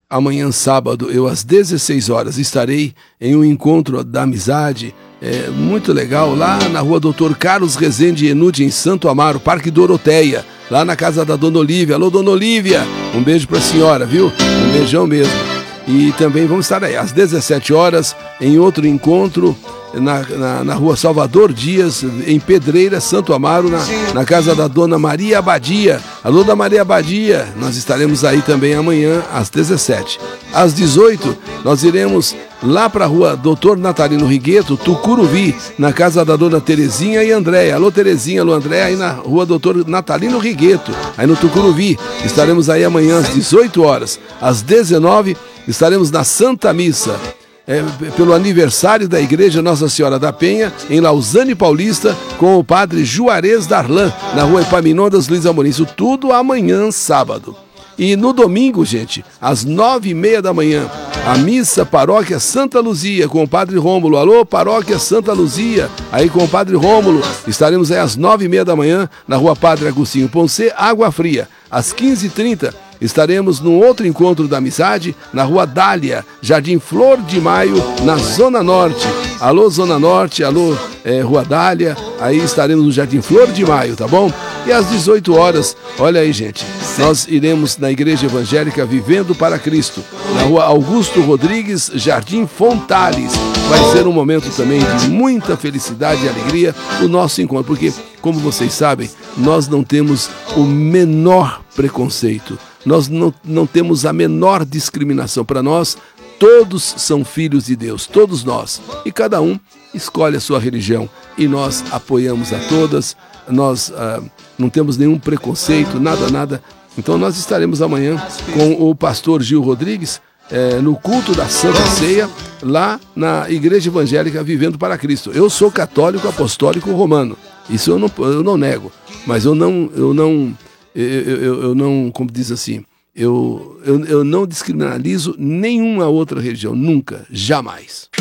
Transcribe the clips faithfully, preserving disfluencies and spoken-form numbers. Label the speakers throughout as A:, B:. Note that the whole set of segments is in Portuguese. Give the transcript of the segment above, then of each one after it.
A: amanhã sábado, eu às dezesseis horas estarei em um encontro da amizade, é, muito legal, lá na rua doutor Carlos Rezende Enude, em Santo Amaro, Parque Doroteia, lá na casa da Dona Olívia. Alô, Dona Olívia, um beijo pra senhora, viu? Um beijão mesmo. E também vamos estar aí às dezessete horas em outro encontro na, na, na rua Salvador Dias, em Pedreira, Santo Amaro, na, na casa da Dona Maria Abadia. Alô, da Maria Abadia, nós estaremos aí também amanhã às dezessete. Às dezoito, nós iremos lá para a rua doutor Natalino Rigueto, Tucuruvi, na casa da Dona Terezinha e Andréia. Alô, Terezinha, alô, Andréia, aí na rua doutor Natalino Rigueto, aí no Tucuruvi. Estaremos aí amanhã às dezoito horas. Às dezenove, estaremos na Santa Missa, é, pelo aniversário da Igreja Nossa Senhora da Penha, em Lausanne Paulista, com o padre Juarez Darlan, na rua Epaminondas Luiz Amorim. Isso tudo amanhã, sábado. E no domingo, gente, às nove e meia da manhã, a missa Paróquia Santa Luzia com o Padre Rômulo. Alô, Paróquia Santa Luzia, aí com o Padre Rômulo. Estaremos aí às nove e meia da manhã, na rua Padre Agostinho Ponce, Água Fria. Às quinze e trinta, estaremos num outro encontro da amizade, na rua Dália, Jardim Flor de Maio, na Zona Norte. Alô, Zona Norte, alô, é, Rua Dália, aí estaremos no Jardim Flor de Maio, tá bom? E às dezoito horas, olha aí, gente, nós iremos na Igreja Evangélica Vivendo para Cristo, na rua Augusto Rodrigues, Jardim Fontales. Vai ser um momento também de muita felicidade e alegria o nosso encontro, porque, como vocês sabem, nós não temos o menor preconceito, nós não, não temos a menor discriminação. Para nós, todos são filhos de Deus, todos nós, e cada um escolhe a sua religião, e nós apoiamos a todas, nós ah, não temos nenhum preconceito, nada, nada. Então nós estaremos amanhã com o pastor Gil Rodrigues, é, no culto da Santa Ceia, lá na Igreja Evangélica Vivendo para Cristo. Eu sou católico apostólico romano, isso eu não, eu não nego, mas eu não, eu não, eu, eu, eu não, como diz assim, eu, eu, eu não descriminalizo nenhuma outra religião, nunca, jamais.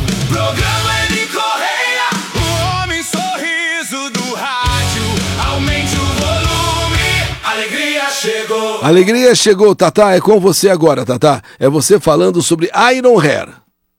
B: Programa Eni Correia, o homem sorriso do rádio, aumente o volume, alegria chegou.
A: Alegria chegou, Tatá, é com você agora, Tatá. É você falando sobre Iron Hair.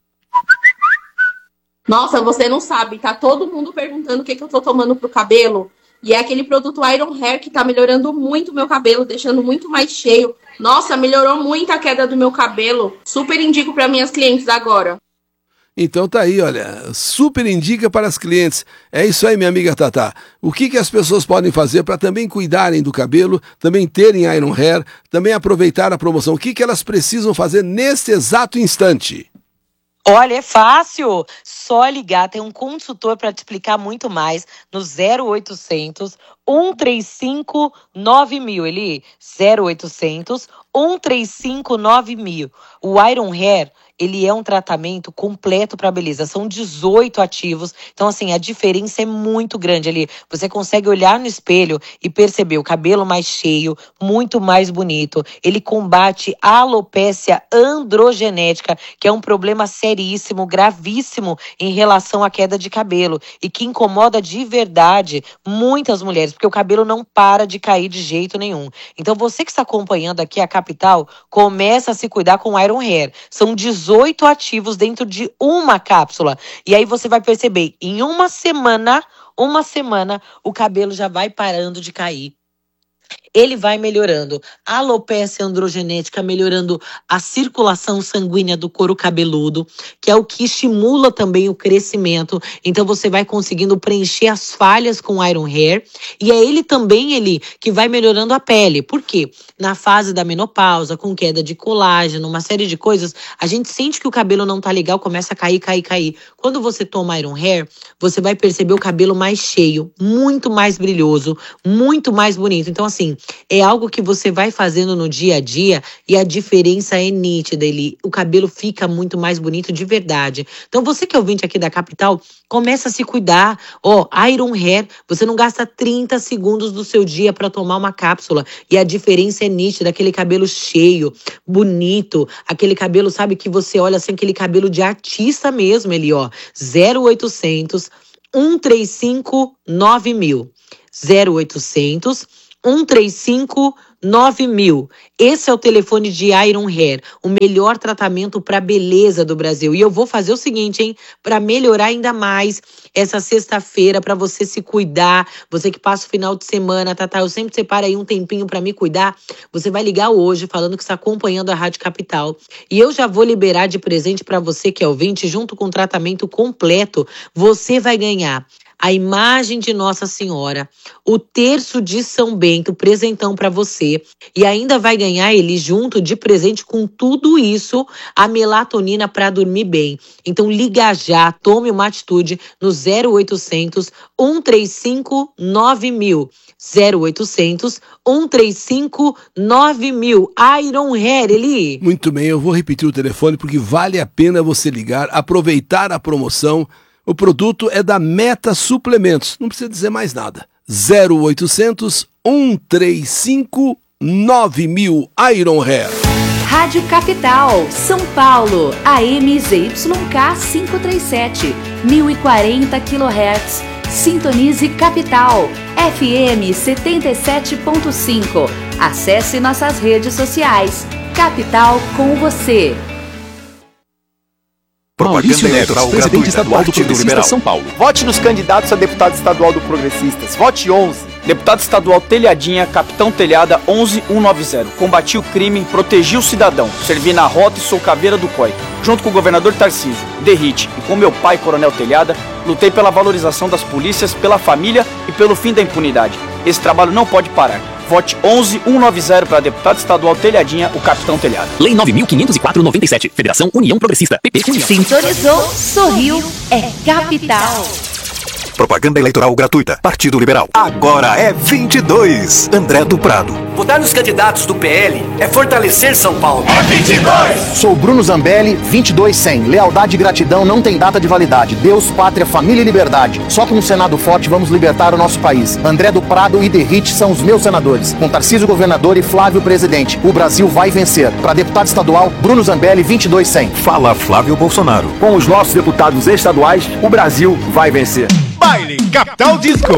C: Nossa, você não sabe, tá todo mundo perguntando o que, que eu tô tomando pro cabelo. E é aquele produto Iron Hair que tá melhorando muito o meu cabelo, deixando muito mais cheio. Nossa, melhorou muito a queda do meu cabelo. Super indico para minhas clientes agora.
A: Então tá aí, olha, super indica para as clientes. É isso aí, minha amiga Tatá. O que, que as pessoas podem fazer para também cuidarem do cabelo, também terem Iron Hair, também aproveitar a promoção? O que, que elas precisam fazer neste exato instante?
D: Olha, é fácil, só ligar, tem um consultor para te explicar muito mais no zero oitocentos, um três cinco, nove mil, Eli, zero oitocentos, um três cinco, nove mil. O Iron Hair, ele é um tratamento completo para beleza, são dezoito ativos, então assim, a diferença é muito grande ali. Você consegue olhar no espelho e perceber o cabelo mais cheio, muito mais bonito. Ele combate a alopécia androgenética, que é um problema seríssimo, gravíssimo em relação à queda de cabelo e que incomoda de verdade muitas mulheres, porque o cabelo não para de cair de jeito nenhum. Então você que está acompanhando aqui a Capital, começa a se cuidar com o Iron Hair. São dezoito ativos dentro de uma cápsula. E aí você vai perceber, em uma semana, uma semana, o cabelo já vai parando de cair. Ele vai melhorando a alopecia androgenética, melhorando a circulação sanguínea do couro cabeludo, que é o que estimula também o crescimento. Então você vai conseguindo preencher as falhas com o Iron Hair. E é ele também, ele, que vai melhorando a pele. Por quê? Na fase da menopausa, com queda de colágeno, uma série de coisas, a gente sente que o cabelo não tá legal, começa a cair, cair, cair. Quando você toma Iron Hair, você vai perceber o cabelo mais cheio, muito mais brilhoso, muito mais bonito. Então assim, é algo que você vai fazendo no dia a dia e a diferença é nítida. Ele, o cabelo fica muito mais bonito de verdade. Então você que é ouvinte aqui da Capital, começa a se cuidar. Ó, oh, Iron Hair, você não gasta trinta segundos do seu dia para tomar uma cápsula e a diferença é nítida. Aquele cabelo cheio, bonito, aquele cabelo, sabe, que você olha assim, aquele cabelo de artista mesmo, ele, ó, zero oitocentos, um três cinco, nove mil. zero oitocentos, um três cinco, nove mil. Esse é o telefone de Iron Hair, o melhor tratamento para beleza do Brasil. E eu vou fazer o seguinte, hein, para melhorar ainda mais essa sexta-feira, para você se cuidar, você que passa o final de semana, Tatá, eu sempre separo aí um tempinho para me cuidar. Você vai ligar hoje falando que está acompanhando a Rádio Capital e eu já vou liberar de presente para você que é ouvinte, junto com o tratamento completo, você vai ganhar a imagem de Nossa Senhora, o terço de São Bento, presentão para você. E ainda vai ganhar ele junto de presente com tudo isso, a melatonina para dormir bem. Então liga já, tome uma atitude no zero oitocentos, um três cinco, nove mil. zero oitocentos, um três cinco, nove mil. Iron Hair, Eli.
A: Muito bem, eu vou repetir o telefone porque vale a pena você ligar, aproveitar a promoção. O produto é da Meta Suplementos, não precisa dizer mais nada. zero oitocentos, um três cinco, nove mil. Iron Hair.
E: Rádio Capital, São Paulo, A M Z Y K quinhentos e trinta e sete, mil e quarenta quilohertz. Sintonize Capital, F M setenta e sete ponto cinco. Acesse nossas redes sociais. Capital com você.
F: Maurício Neves, presidente estadual do Progressistas São Paulo.
G: Vote nos candidatos a deputado estadual do Progressistas. Vote onze. Deputado estadual Telhadinha, Capitão Telhada onze mil cento e noventa. Combati o crime, protegi o cidadão. Servi na rota e sou caveira do C O I. Junto com o governador Tarcísio, Derrite e com meu pai, Coronel Telhada, lutei pela valorização das polícias, pela família e pelo fim da impunidade. Esse trabalho não pode parar. Vote onze mil cento e noventa para deputado estadual Telhadinha, o Capitão Telhada.
F: Lei nove mil quinhentos e quatro, noventa e sete. Federação União Progressista. P P União.
E: Sintonizou, sorriu, é Capital.
H: Propaganda eleitoral gratuita. Partido Liberal. Agora é vinte e dois. André do Prado.
I: Votar nos candidatos do P L é fortalecer São Paulo.
J: É vinte e dois.
K: Sou Bruno Zambelli, vinte e dois cem. Lealdade e gratidão não tem data de validade. Deus, pátria, família e liberdade. Só com um Senado forte vamos libertar o nosso país. André do Prado e Derrite são os meus senadores. Com Tarcísio governador e Flávio presidente. O Brasil vai vencer. Para deputado estadual, Bruno Zambelli, vinte e dois cem.
H: Fala Flávio Bolsonaro.
L: Com os nossos deputados estaduais, o Brasil vai vencer.
M: Baile Capital Disco.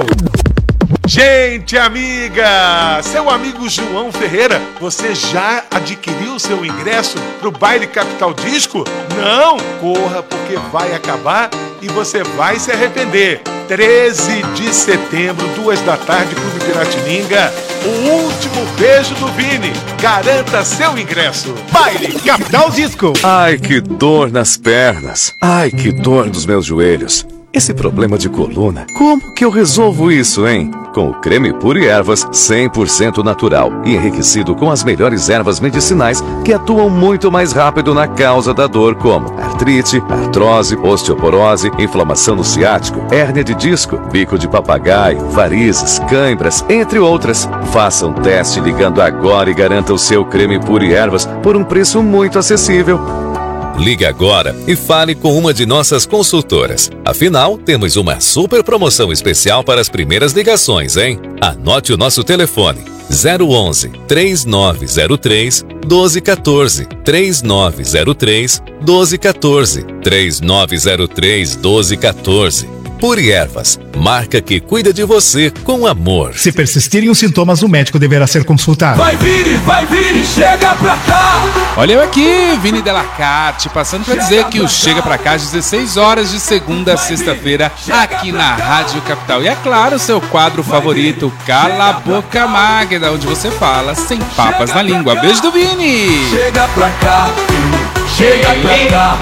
M: Gente amiga, seu amigo João Ferreira, você já adquiriu seu ingresso pro Baile Capital Disco? Não, corra porque vai acabar e você vai se arrepender. treze de setembro, duas da tarde, Clube Piratininga, o último beijo do Vini. Garanta seu ingresso. Baile Capital Disco.
N: Ai, que dor nas pernas. Ai, que dor nos meus joelhos. Esse problema de coluna, como que eu resolvo isso, hein? Com o creme Pure Ervas cem por cento natural e enriquecido com as melhores ervas medicinais que atuam muito mais rápido na causa da dor, como artrite, artrose, osteoporose, inflamação no ciático, hérnia de disco, bico de papagaio, varizes, cãibras, entre outras. Faça um teste ligando agora e garanta o seu creme Pure Ervas por um preço muito acessível.
O: Ligue agora e fale com uma de nossas consultoras. Afinal, temos uma super promoção especial para as primeiras ligações, hein? Anote o nosso telefone: zero onze, três nove zero três, doze quatorze, três nove zero três, doze quatorze, três nove zero três, doze quatorze. Pure Ervas, marca que cuida de você com amor.
P: Se persistirem os sintomas, o médico deverá ser consultado.
B: Vai Vini, vai Vini, chega pra cá!
Q: Olha eu aqui, Vini Delacarte, passando pra dizer que o Chega Pra Cá às dezesseis horas de segunda a sexta-feira aqui na Rádio Capital. E é claro, seu quadro favorito, Cala a Boca Magda, onde você fala sem papas na língua. Beijo do Vini!
B: Chega pra cá, chega pra cá.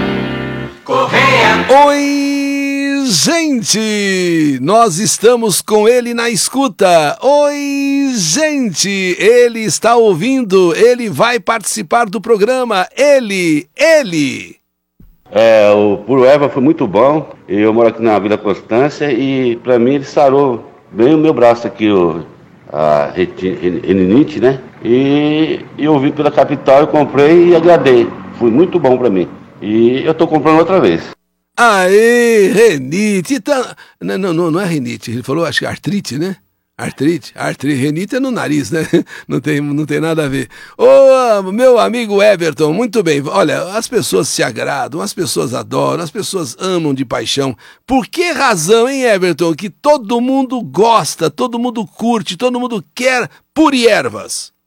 B: Correia.
A: Oi, gente! Nós estamos com ele na escuta. Oi, gente! Ele está ouvindo, ele vai participar do programa. Ele, ele!
R: É, o Puro Erva foi muito bom. Eu moro aqui na Vila Constância e pra mim ele sarou bem o meu braço aqui, o, a renite, né? E, e eu vim pela capital, eu comprei e agradei. Foi muito bom pra mim. E eu tô comprando outra vez.
A: Aê, renite. Tá... Não, não, não é renite. Ele falou, acho que artrite, né? Artrite? Artrite. Renite é no nariz, né? Não tem, não tem nada a ver. Ô, meu amigo Everton, muito bem. Olha, as pessoas se agradam, as pessoas adoram, as pessoas amam de paixão. Por que razão, hein, Everton, que todo mundo gosta, todo mundo curte, todo mundo quer Pure Ervas?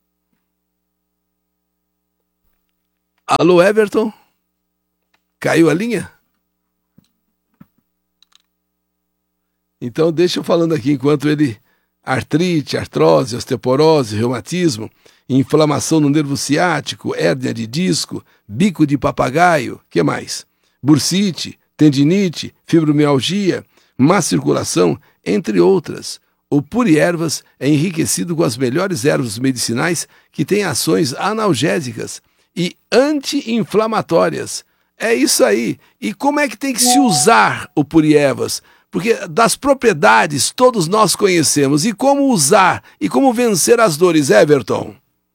A: Alô, Everton? Caiu a linha? Então deixa eu falando aqui enquanto ele... Artrite, artrose, osteoporose, reumatismo, inflamação no nervo ciático, hérnia de disco, bico de papagaio, que mais? Bursite, tendinite, fibromialgia, má circulação, entre outras. O Puri Ervas é enriquecido com as melhores ervas medicinais que têm ações analgésicas e anti-inflamatórias. É isso aí. E como é que tem que se usar o Puri Ervas? Porque das propriedades todos nós conhecemos. E como usar e como vencer as dores, Everton?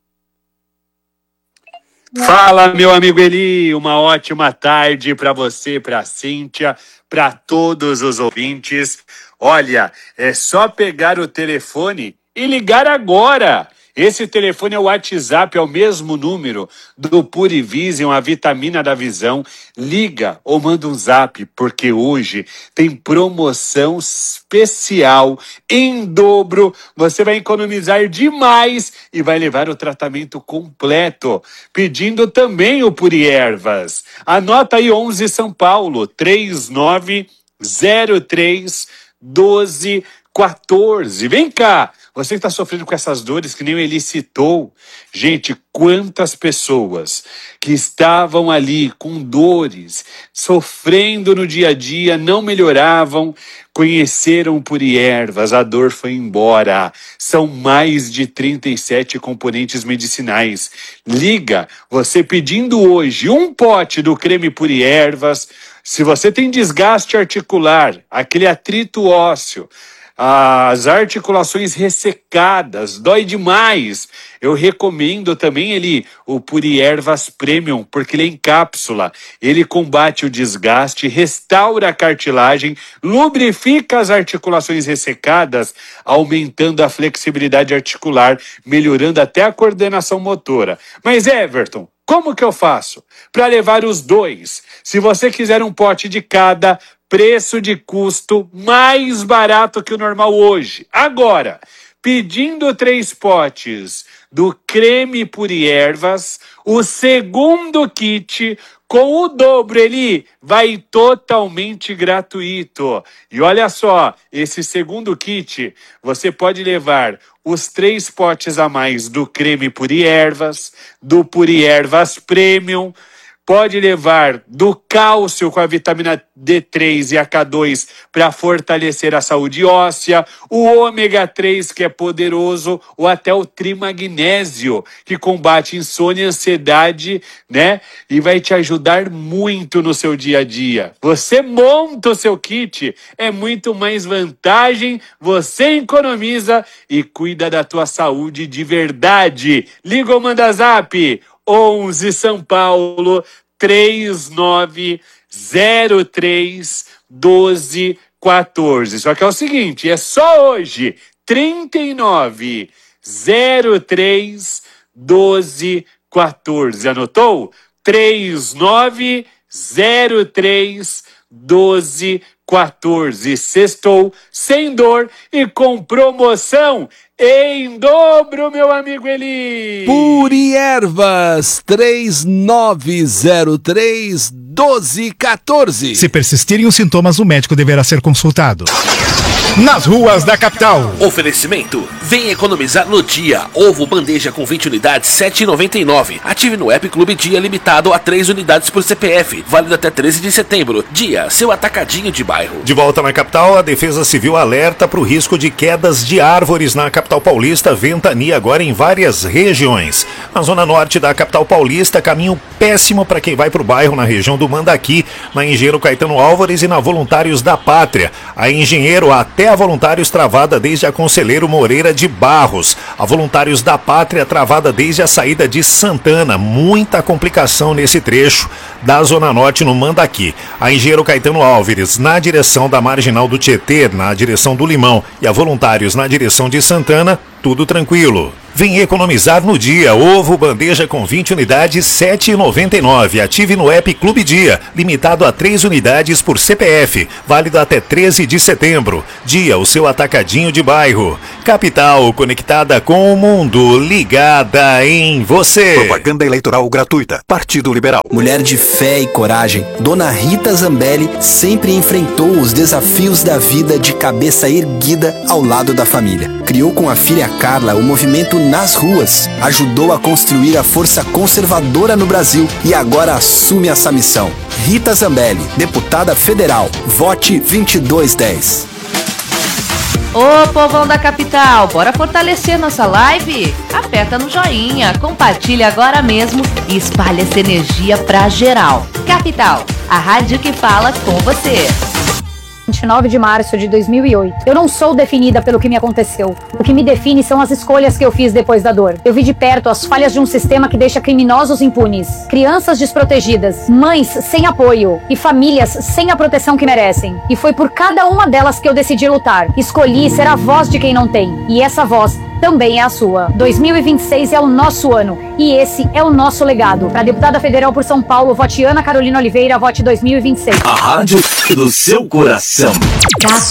J: Fala, meu amigo Eli, uma ótima tarde para você, para a Cíntia, para todos os ouvintes. Olha, é só pegar o telefone e ligar agora. Esse telefone é o WhatsApp, é o mesmo número do Puri Vision, a vitamina da visão. Liga ou manda um zap, porque hoje tem promoção especial em dobro. Você vai economizar demais e vai levar o tratamento completo. Pedindo também o Puri Ervas. Anota aí, onze São Paulo, três nove zero três, doze quatorze. Vem cá! Você que está sofrendo com essas dores, que nem o Eli citou, gente, quantas pessoas que estavam ali com dores, sofrendo no dia a dia, não melhoravam, conheceram o Puri Ervas, a dor foi embora. São mais de trinta e sete componentes medicinais. Liga, você pedindo hoje um pote do creme Puri Ervas. Se você tem desgaste articular, aquele atrito ósseo, as articulações ressecadas, dói demais. Eu recomendo também ele, o Puri Ervas Premium, porque ele é em cápsula. Ele combate o desgaste, restaura a cartilagem, lubrifica as articulações ressecadas, aumentando a flexibilidade articular, melhorando até a coordenação motora. Mas Everton, como que eu faço para levar os dois? Se você quiser um pote de cada, preço de custo mais barato que o normal hoje. Agora, pedindo três potes do creme Puri Ervas, o segundo kit com o dobro, ele vai totalmente gratuito. E olha só, esse segundo kit, você pode levar os três potes a mais do creme Puri Ervas, do Puri Ervas Premium, pode levar do cálcio com a vitamina D três e a K dois para fortalecer a saúde óssea, o ômega três que é poderoso, ou até o trimagnésio que combate insônia e ansiedade, né? E vai te ajudar muito no seu dia a dia. Você monta o seu kit, é muito mais vantagem, você economiza e cuida da tua saúde de verdade. Liga ou manda zap, onze São Paulo, três nove zero três, doze quatorze. Só que é o seguinte, é só hoje, trinta e nove zero três, doze quatorze. Anotou? três nove zero três, doze quatorze. Sextou sem dor e com promoção em dobro, meu amigo Eli.
A: Puri Ervas, três nove zero três, doze quatorze.
P: Se persistirem os sintomas, o médico deverá ser consultado. Nas ruas da capital.
F: Oferecimento: vem economizar no dia. Ovo bandeja com vinte unidades, sete reais e noventa e nove centavos. Ative no app Clube Dia, limitado a três unidades por C P F. Válido até treze de setembro. Dia, seu atacadinho de bairro.
H: De volta na capital, a Defesa Civil alerta para o risco de quedas de árvores na capital paulista. Ventania agora em várias regiões. Na zona norte da capital paulista, caminho péssimo para quem vai para o bairro na região do Mandaqui, na Engenheiro Caetano Álvares e na Voluntários da Pátria. A Engenheiro até a Voluntários travada desde a Conselheiro Moreira de Barros. A Voluntários da Pátria travada desde a saída de Santana. Muita complicação nesse trecho da Zona Norte no Mandaqui. A Engenheiro Caetano Álvares na direção da Marginal do Tietê, na direção do Limão, e a Voluntários na direção de Santana, tudo tranquilo. Vem economizar no dia. Ovo bandeja com vinte unidades, sete reais e noventa e nove centavos. Ative no app Clube Dia. Limitado a três unidades por C P F. Válido até treze de setembro. Dia, o seu atacadinho de bairro. Capital, conectada com o mundo. Ligada em você.
S: Propaganda eleitoral gratuita. Partido Liberal.
T: Mulher de fé e coragem, Dona Rita Zambelli sempre enfrentou os desafios da vida de cabeça erguida ao lado da família. Criou com a filha Carla o movimento Nas Ruas, ajudou a construir a força conservadora no Brasil e agora assume essa missão. Rita Zambelli, deputada federal, vote vinte e dois dez.
E: Ô povão da capital, bora fortalecer nossa live? Aperta no joinha, compartilha agora mesmo e espalha essa energia pra geral. Capital, a rádio que fala com você.
U: vinte e nove de março de dois mil e oito. Eu não sou definida pelo que me aconteceu. O que me define são as escolhas que eu fiz depois da dor. Eu vi de perto as falhas de um sistema que deixa criminosos impunes, crianças desprotegidas, mães sem apoio e famílias sem a proteção que merecem. E foi por cada uma delas que eu decidi lutar. Escolhi ser a voz de quem não tem. E essa voz também é a sua. dois mil e vinte e seis é o nosso ano e esse é o nosso legado. Para deputada federal por São Paulo, vote Ana Carolina Oliveira, vote dois mil e vinte e seis.
B: A rádio do seu coração.
E: Capital.